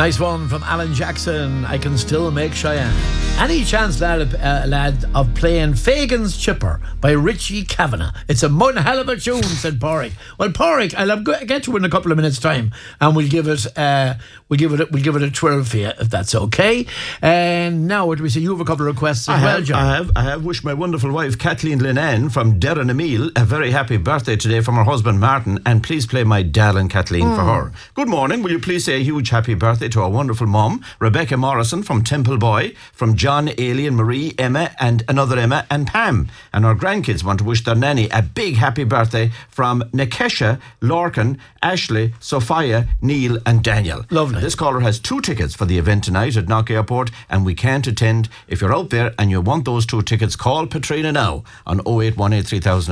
Nice one from Alan Jackson. I can still make Cheyenne. Any chance, lad, of playing Fagan's Chipper by Richie Kavanagh? It's a one hell of a tune, said Porrick. Well, Porrick, I'll get to it in a couple of minutes' time, and we'll give it a 12 for you, if that's okay. And now, what do we say? You have a couple of requests as well, John. I have wished my wonderful wife Kathleen Linan from Derrenameel a very happy birthday today from her husband Martin, and please play my darling Kathleen for her. Good morning. Will you please say a huge happy birthday to our wonderful mum, Rebecca Morrison from Templeboy, from John, Aileen, Marie, Emma, and another Emma, and Pam. And our grandkids want to wish their nanny a big happy birthday from Nikesha, Lorcan, Ashley, Sophia, Neil, and Daniel. Lovely. This caller has 2 tickets for the event tonight at Knock Airport, and we can't attend. If you're out there and you want those 2 tickets, call Patrina now on 0818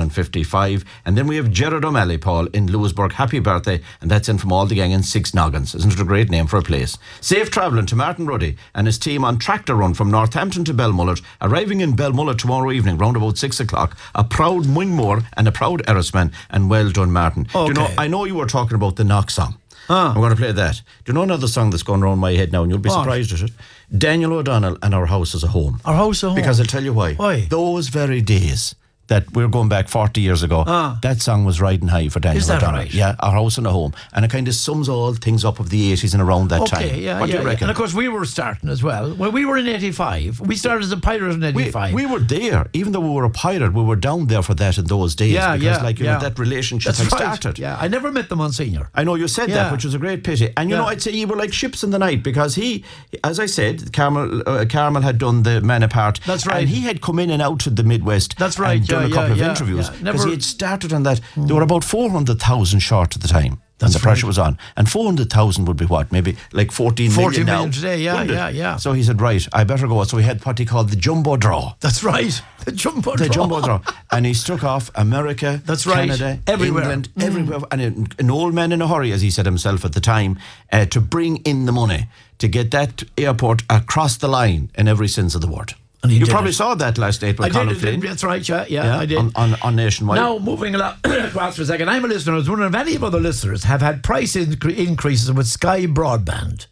3055. And then we have Gerard O'Malley, Paul, in Lewisburg. Happy birthday, and that's in from all the gang in Six Noggins. Isn't it a great name for a place? Safe travelling to Martin Ruddy and his team on Tractor Run from Northampton to Belmullet, arriving in Belmullet tomorrow evening round about 6 o'clock. A proud Wingmore and a proud Errisman, and well done, Martin. Okay. Do you know, I know you were talking about the Knock song. I'm going to play that. Do you know another song that's going around my head now, and you'll be surprised at it? Daniel O'Donnell and Our House is a Home. Our House is a Home. Because I'll tell you why. Why? Those very days that we're going back 40 years ago, that song was riding high for Daniel O'Donnell. Is that right? Yeah, Our House and a Home. And it kind of sums all things up of the 80s and around that time. Yeah, what do you reckon? And of course, we were starting as well. Well, we were in 85. We started as a pirate in 85. We were there. Even though we were a pirate, we were down there for that in those days. Because that relationship had started. Yeah, I never met the Monsignor. I know you said that, which was a great pity. And you know, I'd say you were like ships in the night, because he, as I said, Carmel had done the man apart. That's right. And he had come in and out to the Midwest. That's right. And done a couple of interviews. Because he had started on that. There were about 400,000 short at the time. And the pressure was on. And 400,000 would be what? Maybe like 14 million now. 14 million today, yeah. So he said, right, I better go. So he had what he called the jumbo draw. That's right. The jumbo draw. And he struck off America, that's right. Canada, everywhere. England, everywhere. And an old man in a hurry, as he said himself at the time, to bring in the money to get that airport across the line in every sense of the word. And you probably saw that last night with Conor Flynn. That's right, yeah, I did. On Nationwide. Now, moving along, pause for a second. I'm a listener. I was wondering if any of other listeners have had price increases with Sky Broadband.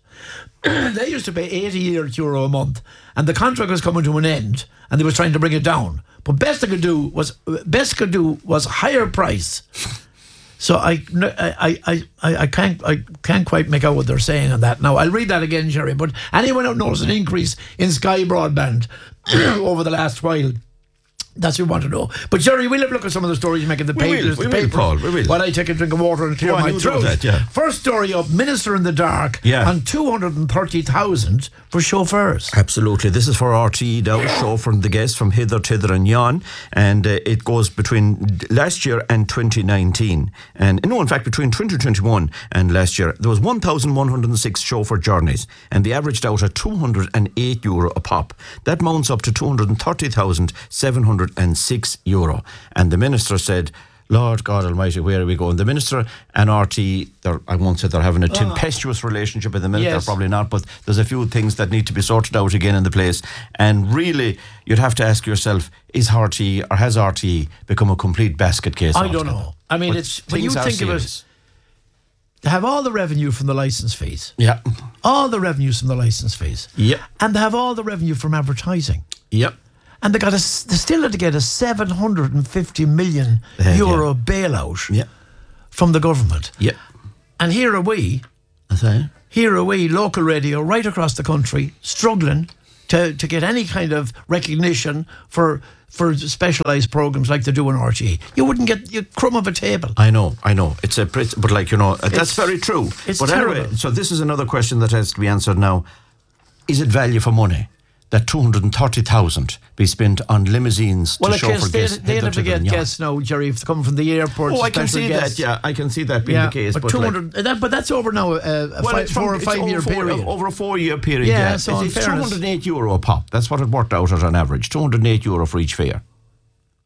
They used to pay €80 a month, and the contract was coming to an end, and they was trying to bring it down. But best they could do was higher price. So I can't quite make out what they're saying on that. Now, I'll read that again, Jerry. But anyone who knows an increase in Sky Broadband over the last while, that's what we want to know. But Jerry, we'll have a look at some of the stories you make in the papers. We will, Paul. We will. While I take a drink of water and clear my throat. First story up: Minister in the dark on 230,000 for chauffeurs. Absolutely. This is for RTE now, chauffeuring the guests from hither, thither, and yon, and it goes between last year and 2019, and no, in fact, between 2021 and last year, there was 1,106 chauffeur journeys, and they averaged out at €208 a pop. That mounts up to €230,706. And the minister said, Lord God Almighty, where are we going? The minister and RT, I won't say they're having a tempestuous relationship at the minute, they're probably not, but there's a few things that need to be sorted out again in the place. And really, you'd have to ask yourself, has RTE become a complete basket case? I don't know. I mean, it's when you think of it, they have all the revenue from the licence fees. Yeah. All the revenues from the licence fees. Yep. And they have all the revenue from advertising. Yep. And they still had to get a €750 million bailout from the government. Yep. And here are we, local radio right across the country, struggling to get any kind of recognition for specialised programmes like they do in RTE. You wouldn't get a crumb of a table. I know. But like, that's very true. It's but terrible. Anyway, so this is another question that has to be answered now. Is it value for money that 230,000 be spent on limousines to chauffeur guests? They'd have to get guests now, Jerry, if they come from the airport. Oh, I can see that. Yeah, I can see that being the case. But 200, but that's over now a 4 or 5 year period. Over a 4 year period. Yeah, so it's €208 a pop. That's what it worked out at on average. €208 for each fare.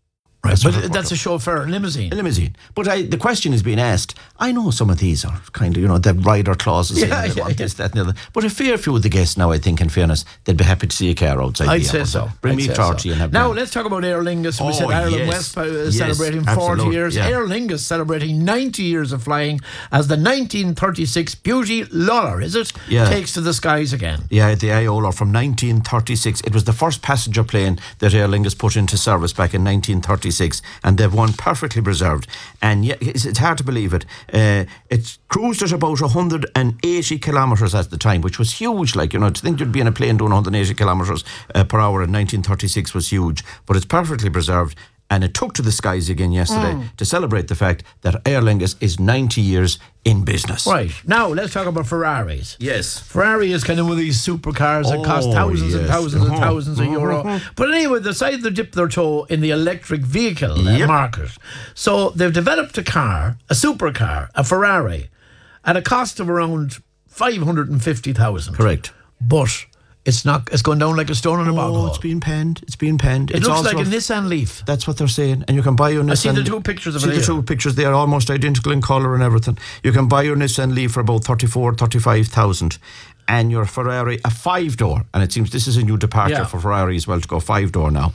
Right, That's what but it that's a chauffeur limousine. a limousine. But the question is being asked, I know some of these are kind of, the rider clauses in they want this, that and the other. But a fair few of the guests now, I think, in fairness, they'd be happy to see a car outside I'd the say airport. so. Bring I'd me say a torch and have Now, them. let's talk about Aer Lingus. We Oh, said Ireland yes. West Yes, celebrating 40 absolutely, years. yeah. Aer Lingus celebrating 90 years of flying as the 1936 Beauty Lawler, is it? Yeah. Takes to the skies again. Yeah, the Iola from 1936. It was the first passenger plane that Aer Lingus put into service back in 1936, and they've won perfectly preserved. And yeah, it's hard to believe it. It cruised at about 180 kilometres at the time, which was huge. To think you'd be in a plane doing 180 kilometres per hour in 1936 was huge. But it's perfectly preserved. And it took to the skies again yesterday to celebrate the fact that Aer Lingus is 90 years in business. Right. Now, let's talk about Ferraris. Yes. Ferrari is kind of one of these supercars that cost thousands and yes. thousands and thousands of euro. But anyway, they decided to dip their toe in the electric vehicle market. So they've developed a car, a supercar, a Ferrari, at a cost of around 550,000. Correct. But it's going down like a stone in a bog hole. It's being penned. It's being penned. It looks like a Nissan Leaf. That's what they're saying. And you can buy your Nissan. I see the two pictures of it See the here. two pictures. They are almost identical in colour and everything. You can buy your Nissan Leaf for about 35,000. And your Ferrari, a 5-door. And it seems this is a new departure for Ferrari as well to go 5-door now.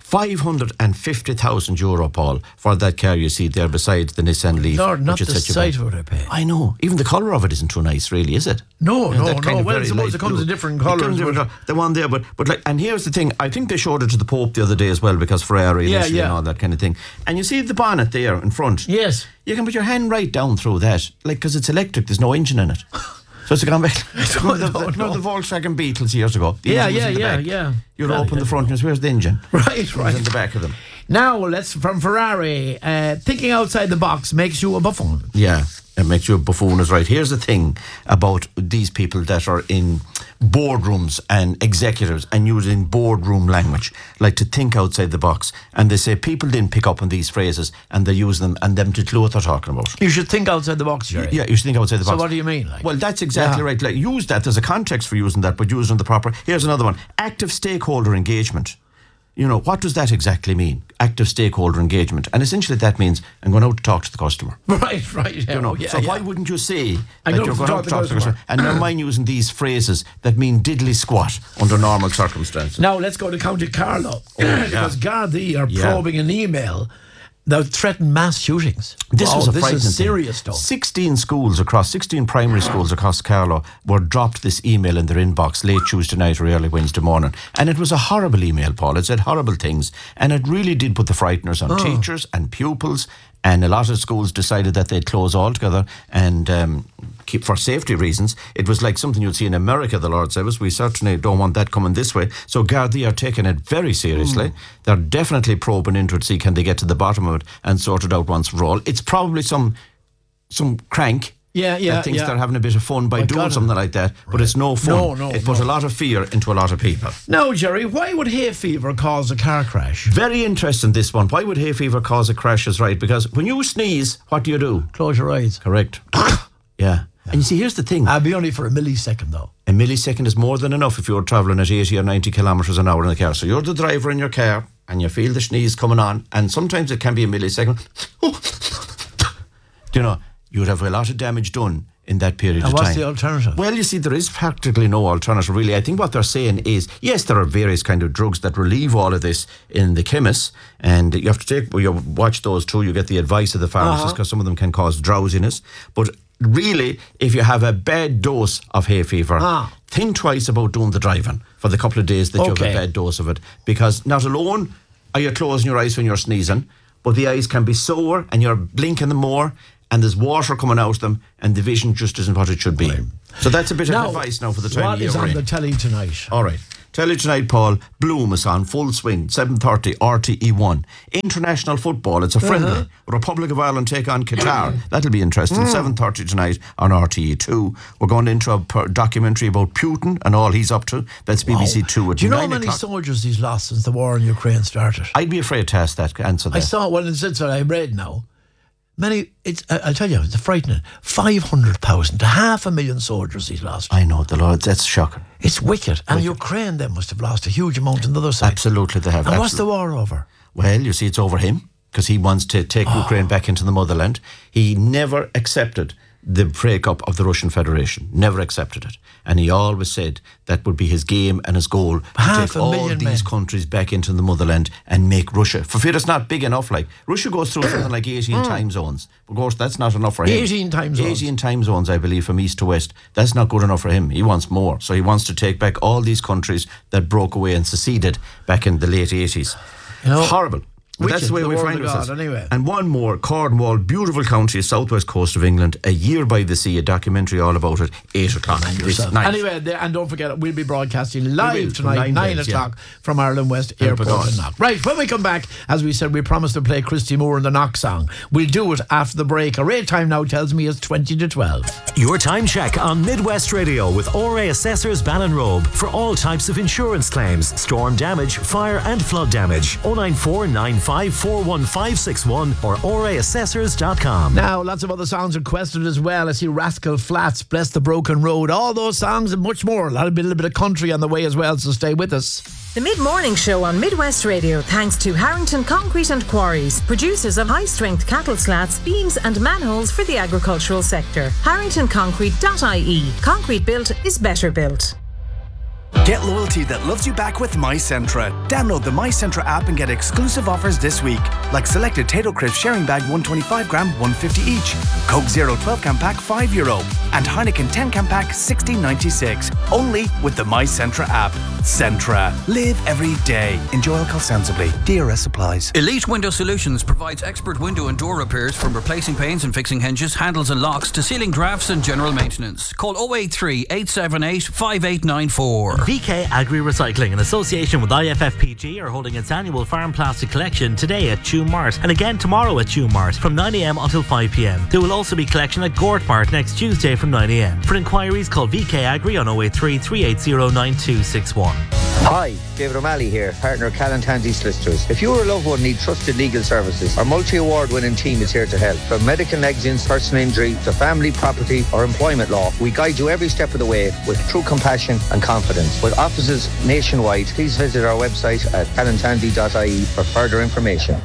550,000 euro, Paul, for that car you see there beside the Nissan Leaf. Lord, not which the is such a sight bad- of it I pay. I know. Even the colour of it isn't too nice, really, is it? No. that kind of Well, I very suppose light it comes blue. in different It comes colours. in different but- colour. The one there, but like, and here's the thing. I think they showed it to the Pope the other day as well, because Ferrari initially and all that kind of thing. And you see the bonnet there in front. Yes. You can put your hand right down through that, because it's electric. There's no engine in it. So it's a gone back. Remember the Volkswagen Beetles years ago? The engine was in the back. You'd open the front and where's the engine? Right. It was in the back of them. Now, from Ferrari, thinking outside the box makes you a buffoon. Yeah, it makes you a buffoon is right. Here's the thing about these people that are in boardrooms and executives and using boardroom language, like to think outside the box. And they say people didn't pick up on these phrases and they use them and them to clue what they're talking about. You should think outside the box, Jerry. Yeah, you should think outside the box. So what do you mean? Well, that's exactly right. Like, use that. There's a context for using that, but use it in the proper. Here's another one. Active stakeholder engagement. What does that exactly mean? Active stakeholder engagement. And essentially that means I'm going out to talk to the customer. Right. So why wouldn't you say I'm that you're going out to talk to the customer? And never mind using these phrases that mean diddly squat under normal circumstances. Now, let's go to County Carlow. Because Gardaí are probing an email that threatened mass shootings. This was a this frightening is serious thing. stuff. 16 primary schools across Carlow were dropped this email in their inbox late Tuesday night or early Wednesday morning. And it was a horrible email, Paul. It said horrible things. And it really did put the frighteners on teachers and pupils. And a lot of schools decided that they'd close altogether and keep for safety reasons. It was like something you'd see in America, the Lord said. We certainly don't want that coming this way. So Gardaí are taking it very seriously. They're definitely probing into it, see can they get to the bottom of it and sort it out once for all. It's probably some crank that thinks they're having a bit of fun by doing something like that, but it's no fun. It put a lot of fear into a lot of people. Now, Jerry, why would hay fever cause a car crash? Very interesting, this one. Why would hay fever cause a crash is right, because when you sneeze, what do? Close your eyes. Correct. Yeah. And you see, here's the thing. I'll be only for a millisecond, though. A millisecond is more than enough if you're travelling at 80 or 90 kilometres an hour in the car. So you're the driver in your car and you feel the sneeze coming on, and sometimes it can be a millisecond. You'd have a lot of damage done in that period of time. And what's the alternative? Well, you see, there is practically no alternative, really. I think what they're saying is, yes, there are various kind of drugs that relieve all of this in the chemists, and you have to watch those too. You get the advice of the pharmacist, because some of them can cause drowsiness. But really, if you have a bad dose of hay fever, think twice about doing the driving for the couple of days that you have a bad dose of it, because not alone are you closing your eyes when you're sneezing, but the eyes can be sore and you're blinking them more, and there's water coming out of them, and the vision just isn't what it should be. So that's a bit of advice now for the time of year. What is on we're the in. telly tonight? All right. Telly tonight, Paul. Bloom is on full swing, 7:30, RTE1. International football, it's a friendly. Republic of Ireland take on Qatar. That'll be interesting. 7:30 tonight on RTE2. We're going into a documentary about Putin and all he's up to. That's BBC Two at 9 o'clock. Do you know how many soldiers he's lost since the war in Ukraine started? I'd be afraid to ask that, answer that. I saw, well, it's what I read now. I'll tell you, it's frightening. 500,000 to 500,000 soldiers he's lost. I know, the Lord, that's shocking. It's wicked. And Ukraine then must have lost a huge amount on the other side. Absolutely, they have. And what's the war over? Well, you see, it's over him. because he wants to take Ukraine back into the motherland. He never accepted the breakup of the Russian Federation. Never accepted it. And he always said that would be his game and his goal, to take all these countries back into the motherland and make Russia. For fear it's not big enough. Like, Russia goes through something like 18 time zones. Of course, that's not enough for him. 18 time zones. 18 time zones, I believe, from east to west. That's not good enough for him. He wants more. So he wants to take back all these countries that broke away and seceded back in the late 80s. Horrible. But that's the way we find ourselves. Anyway. And one more, Cornwall, beautiful county, southwest coast of England, A Year by the Sea, a documentary all about it, 8 o'clock this night. Anyway, and don't forget, we'll be broadcasting live tonight, 9 o'clock from Ireland West Airport in Knock. Right, when we come back, as we said, we promised to play Christy Moore and the Knock song. We'll do it after the break. Our rate time now tells me it's 20 to 12. Your time check on Midwest Radio with ORA Assessors Ballinrobe for all types of insurance claims, storm damage, fire and flood damage. 094 9541561 or oraassessors.com. Now, lots of other songs requested as well. I see Rascal Flatts, Bless the Broken Road, all those songs and much more. A little bit of country on the way as well, so stay with us. The Mid-Morning Show on Midwest Radio, thanks to Harrington Concrete and Quarries, producers of high-strength cattle slats, beams and manholes for the agricultural sector. HarringtonConcrete.ie. Concrete built is better built. Get loyalty that loves you back with MyCentra. Download the MyCentra app and get exclusive offers this week, like selected Tato Crisp sharing bag 125 gram, 150 each, Coke Zero 12 can pack €5, and Heineken 10 can pack $16.96. Only with the MyCentra app. Centra. Live every day. Enjoy alcohol sensibly. DRS applies. Elite Window Solutions provides expert window and door repairs, from replacing panes and fixing hinges, handles and locks to sealing drafts and general maintenance. Call 083 878 5894. VK Agri Recycling, in association with IFFPG, are holding its annual farm plastic collection today at Tuam Mart and again tomorrow at Tuam Mart from 9am until 5pm. There will also be collection at Gort Mart next Tuesday from 9am. For inquiries, call VK Agri on 083 380 9261. Hi, David O'Malley here, partner of Callan Tansey Solicitors. If you or a loved one need trusted legal services, our multi-award winning team is here to help. From medical negligence, personal injury, to family, property or employment law, we guide you every step of the way with true compassion and confidence. With offices nationwide, please visit our website at callantansey.ie for further information.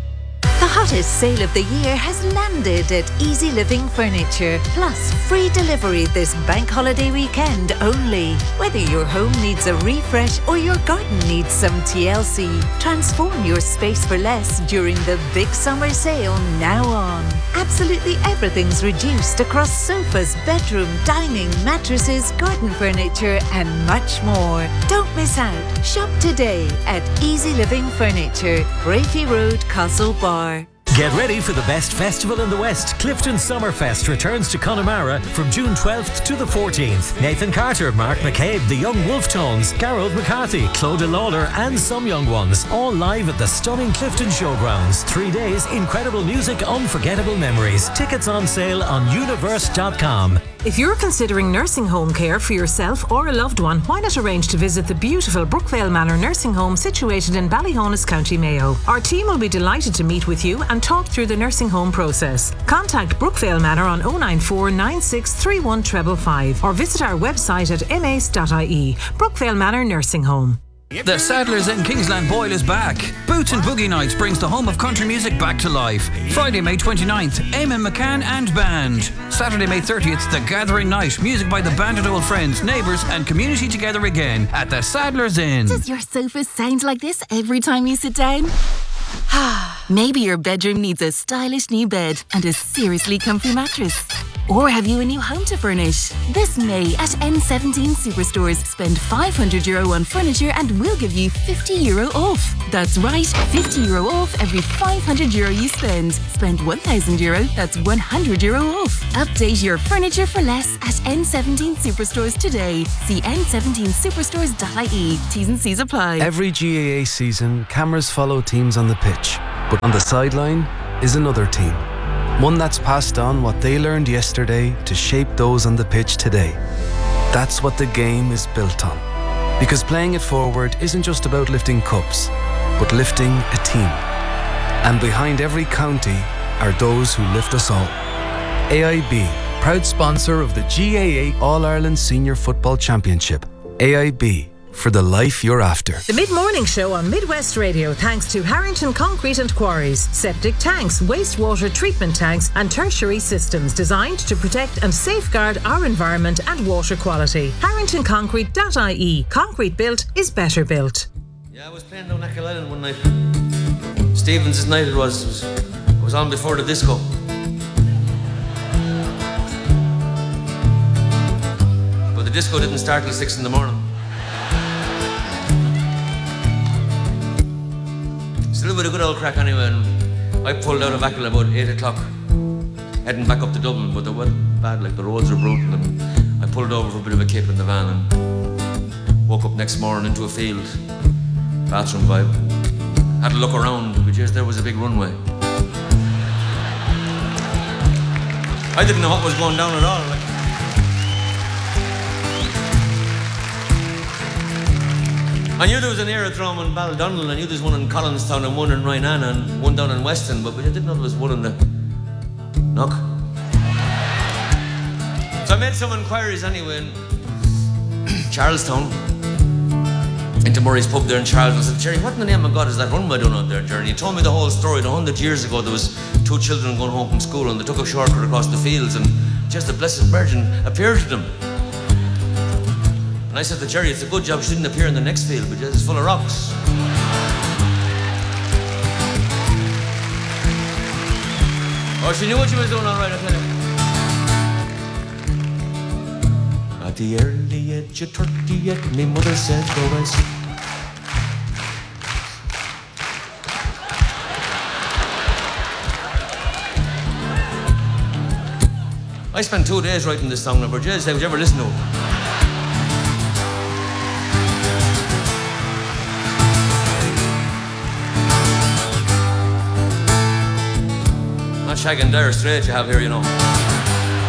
The hottest sale of the year has landed at Easy Living Furniture. Plus, free delivery this bank holiday weekend only. Whether your home needs a refresh or your garden needs some TLC, transform your space for less during the big summer sale now on. Absolutely everything's reduced across sofas, bedroom, dining, mattresses, garden furniture and much more. Don't miss out. Shop today at Easy Living Furniture, Brafey Road, Castlebar. Get ready for the best festival in the West. Clifton Summerfest returns to Connemara from June 12th to the 14th. Nathan Carter, Mark McCabe, the Young Wolf Tones, Garrod McCarthy, Clodagh Lawler and some young ones. All live at the stunning Clifton Showgrounds. 3 days, incredible music, unforgettable memories. Tickets on sale on universe.com. If you're considering nursing home care for yourself or a loved one, why not arrange to visit the beautiful Brookvale Manor Nursing Home situated in Ballyhonus, County Mayo. Our team will be delighted to meet with you and talk through the nursing home process. Contact Brookvale Manor on 094 9631 555 or visit our website at mace.ie. Brookvale Manor Nursing Home. The Saddlers in Kingsland Boyle is back. Boots and Boogie Nights brings the home of country music back to life. Friday, May 29th, Eamon McCann and Band. Saturday, May 30th, The Gathering Night. Music by the band and old friends, neighbours and community together again at the Saddlers Inn. Does your sofa sound like this every time you sit down? Maybe your bedroom needs a stylish new bed and a seriously comfy mattress. Or have you a new home to furnish? This May at N17 Superstores, spend €500 on furniture and we'll give you €50 off. That's right, €50 off every €500 you spend. Spend €1,000, that's €100 off. Update your furniture for less at N17 Superstores today. See n17superstores.ie. T's and C's apply. Every GAA season, cameras follow teams on the pitch. But on the sideline is another team. One that's passed on what they learned yesterday to shape those on the pitch today. That's what the game is built on. Because playing it forward isn't just about lifting cups, but lifting a team. And behind every county are those who lift us all. AIB, proud sponsor of the GAA All-Ireland Senior Football Championship. AIB, for the life you're after. The Mid-Morning Show on Midwest Radio, thanks to Harrington Concrete and Quarries. Septic tanks, wastewater treatment tanks and tertiary systems designed to protect and safeguard our environment and water quality. HarringtonConcrete.ie. Concrete built is better built. Yeah, I was playing down Achill Island one night. Stevens' night it was on before the disco. But the disco didn't start till 6 in the morning. Still with a good old crack anyway, and I pulled out of Achill about 8 o'clock, heading back up to Dublin, but they weren't bad, like the roads were brutal, and I pulled over for a bit of a kip in the van and woke up next morning into a field, bathroom vibe. Had a look around, but yes, there was a big runway. I didn't know what was going down at all. I knew there was an aerodrome in Baldonnel, I knew there was one in Collinstown and one in Rhinana and one down in Weston, but I didn't know there was one in the Knock. So I made some inquiries anyway in Charlestown, into Murray's pub there in Charlestown. I said, Jerry, what in the name of God is that runway doing out there, Jerry? And he told me the whole story. 100 years ago, there was 2 children going home from school and they took a shortcut across the fields and just the Blessed Virgin appeared to them. And I said to Jerry, it's a good job she didn't appear in the next field because it's full of rocks. Oh, she knew what she was doing all right, I tell you. At the early age of 38, me mother said, go west. I spent 2 days writing this song number. Jez, would you ever listen to it? Not Shag and Dire Straits you have here, you know.